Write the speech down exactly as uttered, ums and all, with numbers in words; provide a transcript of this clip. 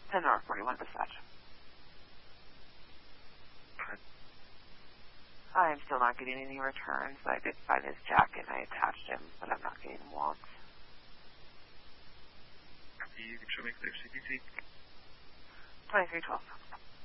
ten North forty-one dispatch. Okay. I am still not getting any returns. I did find his jacket and I attached him, but I'm not getting wants. You can show me clear C P C. twenty-three twelve.